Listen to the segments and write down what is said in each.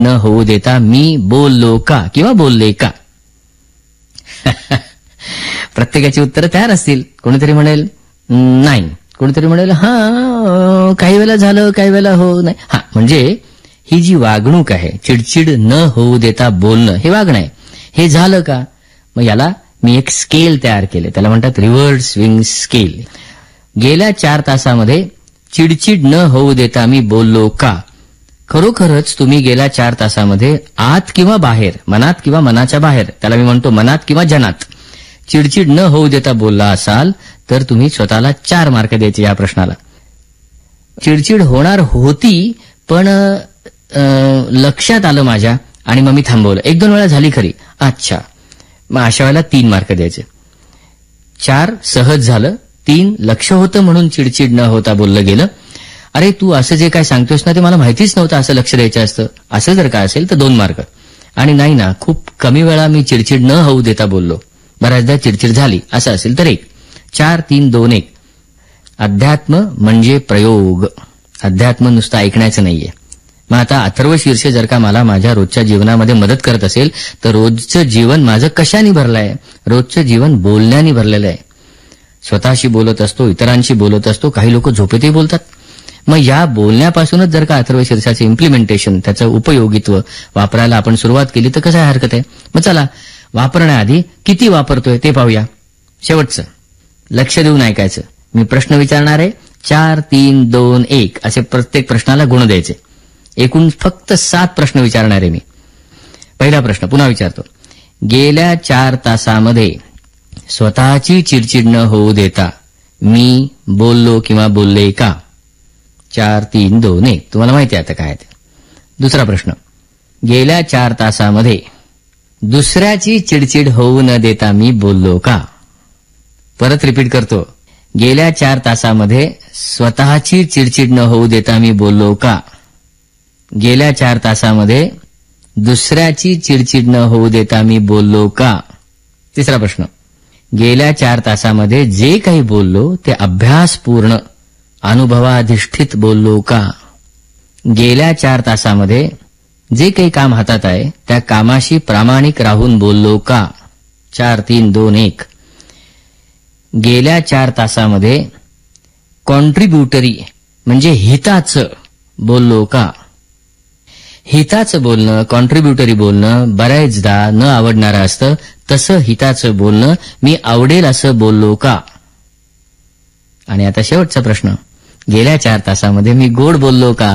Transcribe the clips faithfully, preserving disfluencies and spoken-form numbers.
न होऊ देता मी बोललो का किंवा बोलले का. प्रत्येकाची उत्तरं तयार असतील. कोणीतरी म्हणेल नाही, कोणीतरी म्हणेल हा काही वेळेला झालं, काही वेळेला हो नाही. हा म्हणजे ही जी वागणूक आहे, चिडचिड न होऊ देता बोलणं, हे वागणं आहे. हे झालं का, मग याला मी एक स्केल तयार केले, त्याला म्हणतात रिव्हर्स स्विंग स्केल. गेल्या चार तासामध्ये चिडचिड न होऊ देता मी बोललो का. खरोखरच तुम्ही गेल्या चार तासामध्ये आत किंवा बाहेर, मनात किंवा मनाच्या बाहेर, त्याला मी म्हणतो मनात किंवा जनात, चिडचिड न होऊ देता बोलला असाल तर तुम्ही स्वतःला चार मार्क द्यायचे या प्रश्नाला. चिडचिड होणार होती पण लक्षात आलं माझ्या आणि मग मी थांबवलं. एक दोन वेळा झाली खरी, अच्छा, मग अशा वेळेला तीन मार्क द्यायचे. चार सहज झालं, तीन लक्ष होतं म्हणून चिडचिड न होता बोललं गेलं. अरे तू असं जे काय सांगतोस ना ते मला माहितीच नव्हतं असं लक्ष द्यायचं असतं, असं जर काय असेल तर दोन मार्क. आणि नाही ना, खूप कमी वेळा मी चिडचिड न होऊ देता बोललो, बऱ्याचदा चिडचिड झाली असं असेल तर एक. चार तीन दोन एक. अध्यात्म म्हणजे प्रयोग. अध्यात्म नुसतं ऐकण्याचं नाहीये. मग आता अथर्व शीर्ष जर का मला माझ्या रोजच्या जीवनामध्ये मदत करत असेल तर रोजचं जीवन माझं कशाने भरलं आहे? रोजचं जीवन बोलण्याने भरलेलं आहे. स्वतःशी बोलत असतो, इतरांशी बोलत असतो, काही लोक झोपेतही बोलतात. मग या बोलण्यापासूनच जर का अथर्व शीर्षाचं इम्प्लिमेंटेशन, त्याचं उपयोगित्व वापरायला आपण सुरुवात केली तर कसं हरकत आहे. मग चला वापरण्याआधी किती वापरतोय ते पाहूया. शेवटचं लक्ष देऊन ऐकायचं. मी प्रश्न विचारणार आहे, चार तीन दोन एक असे प्रत्येक प्रश्नाला गुण द्यायचे. एकूण फक्त सात प्रश्न विचारणार आहे मी. पहिला प्रश्न पुन्हा विचारतो. गेल्या चार तासामध्ये स्वतःची चिडचिड न होऊ देता मी बोललो किंवा बोलले का. चार तीन दोन एक. तुम्हाला माहिती आहे आता काय ते. दुसरा प्रश्न. गेल्या चार तासामध्ये दुसऱ्याची चिडचिड होऊ न देता मी बोललो का. परत रिपीट करतो. गेल्या चार तासामध्ये स्वतःची चिडचिड न होऊ देता मी बोललो का. गेल्या चार तासामध्ये दुसऱ्याची चिडचिड न होऊ देता मी बोललो का. तिसरा प्रश्न. गेल्या चार तासामध्ये जे काही बोललो ते अभ्यासपूर्ण, अनुभवाधिष्ठित बोललो का. गेल्या चार तासामध्ये जे काही काम हातात आहे त्या कामाशी प्रामाणिक राहून बोललो का. चार तीन दोन एक. गेल्या चार तासामध्ये कॉन्ट्रीब्युटरी म्हणजे हिताचं बोललो का. हिताचं बोलणं, कॉन्ट्रीब्युटरी बोलणं बऱ्याचदा न आवडणारं असतं. तसं हिताचं बोलणं मी आवडेल असं बोललो का. आणि आता शेवटचा प्रश्न. गेल्या चार तासामध्ये मी गोड बोललो का.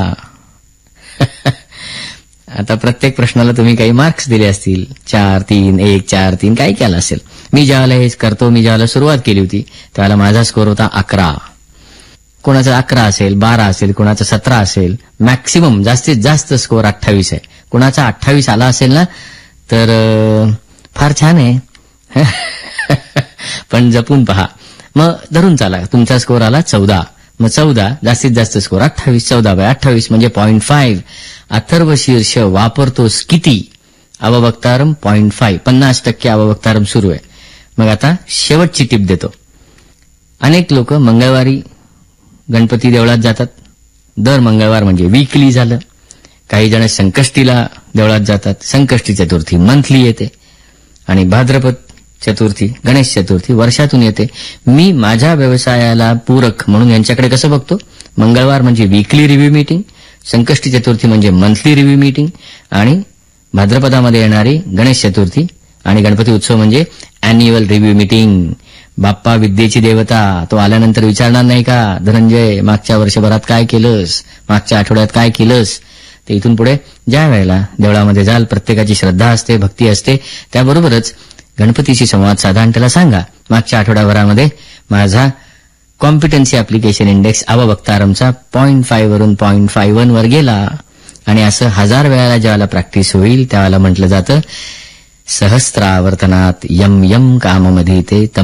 आता प्रत्येक प्रश्नाला तुम्ही काही मार्क्स दिले असतील. चार तीन एक, चार तीन काही केलं असेल. मी ज्यावेळेला हे करतो, मी ज्यावेळेला सुरुवात केली होती त्यावेळेला माझा स्कोर होता अकरा. कोणाचा अकरा असेल, बारा असेल, कोणाचा सतरा असेल. मॅक्सिमम जास्तीत जास्त स्कोर अठ्ठावीस आहे. कोणाचा अठ्ठावीस आला असेल ना तर फार छान आहे. पण जपून पहा. मग धरून चाला. तुमचा स्कोर आला चौदा. मग चौदा जास्तीत जास्त स्कोर अठ्ठावीस. चौदा बाय अठ्ठावीस म्हणजे पॉईंट फाईव्ह. अथर्व शीर्ष वापरतोस किती. अववक्तारम पॉईंट फाईव्ह. पन्नास टक्के अववक्तारम सुरू आहे. मग आता शेवटची टिप देतो. अनेक लोक मंगळवारी गणपती देवळात जातात. दर मंगळवार म्हणजे वीकली झालं. काही जण संकष्टीला देवळात जातात. संकष्टी चतुर्थी मंथली येते आणि भाद्रपद चतुर्थी, गणेश चतुर्थी वर्षातून येते. मी माझ्या व्यवसायाला पूरक म्हणून यांच्याकडे कसं बघतो. मंगळवार म्हणजे weekly review meeting, Sankashti Chaturthi म्हणजे मंथली रिव्ह्यू मीटिंग आणि भाद्रपदामध्ये येणारी गणेश चतुर्थी आणि गणपती उत्सव म्हणजे अॅन्युअल रिव्ह्यू मीटिंग. बाप्पा विद्येची देवता, तो आल्यानंतर विचारणार नाही का धनंजय मागच्या वर्षभरात काय केलंस, मागच्या आठवड्यात काय केलंस. ते इथून पुढे ज्या वेळेला देवळामध्ये जाल, प्रत्येकाची श्रद्धा असते, भक्ती असते, त्याबरोबरच गणपतीशी संवाद साधा आणि त्याला सांगा मागच्या आठवड्याभरामध्ये माझा competency application index अववक्तारमचा point five वरून पॉईंट फाईव्ह वन वर गेला. आणि असं हजार वेळाला ज्यावेळेला प्रॅक्टिस होईल त्यावेळेला म्हटलं जातं सहस्त्रावर्तनात यम यम काममध्ये ते